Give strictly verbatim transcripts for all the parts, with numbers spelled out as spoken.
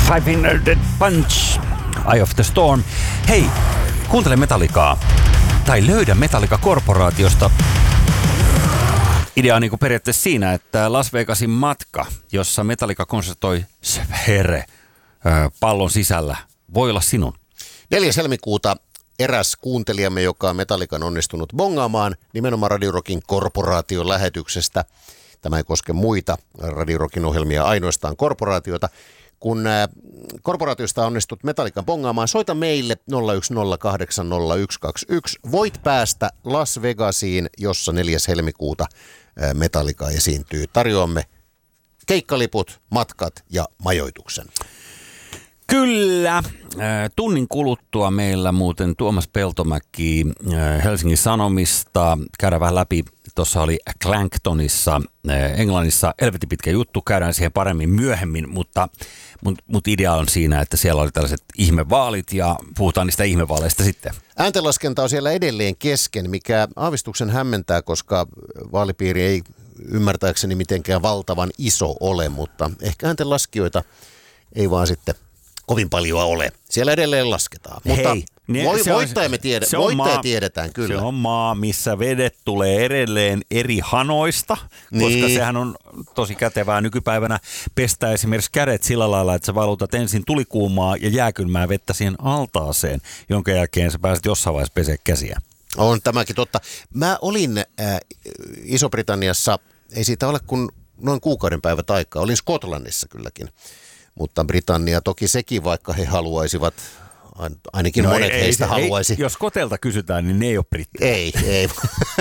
Five Finger Death Punch, Eye of the Storm. Hei, kuuntele Metallicaa. Tai löydä Metallica-korporaatiosta. Idea on niin periaatteessa siinä, että Las Vegasin matka, jossa Metallica konsertoi Sphere pallon sisällä, voi olla sinun. neljäs helmikuuta eräs kuuntelijamme, joka on Metallican onnistunut bongaamaan nimenomaan Radio Rockin korporaation lähetyksestä. Tämä ei koske muita Radio Rockin ohjelmia, ainoastaan korporaatiota. Kun korporaatiosta onnistut Metallican bongaamaan, soita meille nolla yksi nolla kahdeksan nolla yksi kaksi yksi. Voit päästä Las Vegasiin, jossa neljäs helmikuuta Metallica esiintyy. Tarjoamme keikkaliput, matkat ja majoituksen. Kyllä. Tunnin kuluttua meillä muuten Tuomas Peltomäki Helsingin Sanomista. Käydään vähän läpi. Tuossa oli Clangtonissa Englannissa helvetin pitkä juttu. Käydään siihen paremmin myöhemmin, mutta mut, mut idea on siinä, että siellä oli tällaiset ihmevaalit ja puhutaan niistä ihmevaaleista sitten. Ääntenlaskenta on siellä edelleen kesken, mikä aavistuksen hämmentää, koska vaalipiiri ei ymmärtääkseni mitenkään valtavan iso ole, mutta ehkä ääntenlaskijoita ei vaan sitten kovin paljon ole. Siellä edelleen lasketaan. Mutta Hei, ne, voi, se on, voittaja, me tiedä, se on voittaja maa, tiedetään kyllä. Se on maa, missä vedet tulee edelleen eri hanoista, koska niin. Sehän on tosi kätevää nykypäivänä pestä esimerkiksi kädet sillä lailla, että sä valutat ensin tulikuumaa ja jääkylmää vettä siihen altaaseen, jonka jälkeen sä pääset jossain vaiheessa pesee käsiä. On tämäkin totta. Mä olin äh, Iso-Britanniassa, ei siitä ole kuin noin kuukauden päivät aikaa, olin Skotlannissa kylläkin. Mutta Britannia toki sekin, vaikka he haluaisivat, ainakin no monet ei, heistä ei, haluaisi. Ei, jos Skotelta kysytään, niin ne ei ole brittejä. Ei, ei.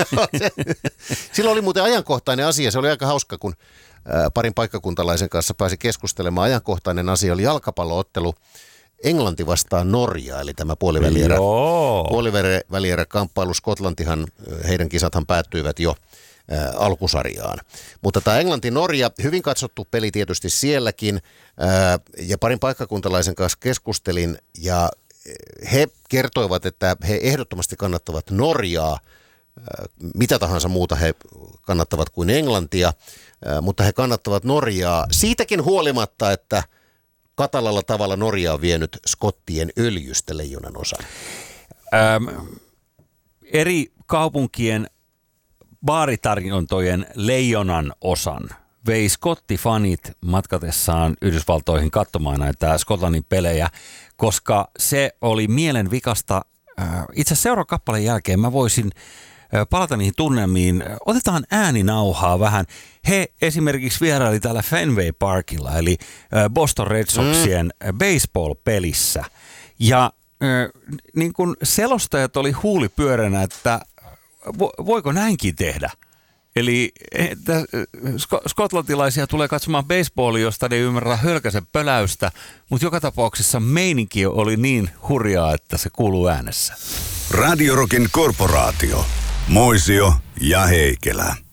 Silloin oli muuten ajankohtainen asia. Se oli aika hauska, kun parin paikkakuntalaisen kanssa pääsi keskustelemaan. Ajankohtainen asia oli jalkapalloottelu Englanti vastaan Norja, eli tämä puolivälierä, puolivälierä kamppailu. Skotlantihan, heidän kisathan päättyivät jo Ä, alkusarjaan. Mutta tämä Englanti-Norja, hyvin katsottu peli tietysti sielläkin, ä, ja parin paikkakuntalaisen kanssa keskustelin, ja he kertoivat, että he ehdottomasti kannattavat Norjaa, ä, mitä tahansa muuta he kannattavat kuin Englantia, ä, mutta he kannattavat Norjaa siitäkin huolimatta, että katalalla tavalla Norja on vienyt skottien öljystä leijonan osan. Ähm, eri kaupunkien baaritarjontojen leijonan osan vei skottifanit matkatessaan Yhdysvaltoihin katsomaan näitä Skotlannin pelejä, koska se oli mielenvikasta. Itse asiassa seuraavan kappaleen jälkeen mä voisin palata niihin tunnelmiin. Otetaan ääninauhaa vähän. He esimerkiksi vieraili täällä Fenway Parkilla, eli Boston Red Soxien mm. baseball-pelissä. Ja niin kun selostajat oli huulipyöränä, että voiko näinkin tehdä? Eli että skotlantilaisia tulee katsomaan baseballia, josta ne ei ymmärrä hölkäsen pöläystä, mutta joka tapauksessa meininki oli niin hurjaa, että se kuuluu äänessä. Radio Rockin korporaatio. Moisio ja Heikelä.